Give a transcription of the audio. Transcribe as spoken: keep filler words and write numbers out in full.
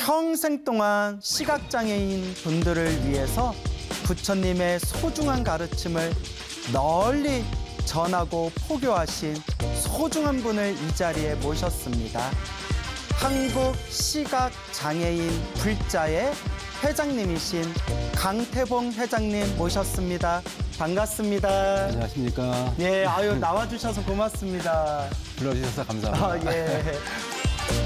평생 동안 시각장애인 분들을 위해서 부처님의 소중한 가르침을 널리 전하고 포교하신 소중한 분을 이 자리에 모셨습니다. 한국시각장애인 불자의 회장님이신 강태봉 회장님 모셨습니다. 반갑습니다. 안녕하십니까. 예, 아유 나와주셔서 고맙습니다. 불러주셔서 감사합니다. 아, 예.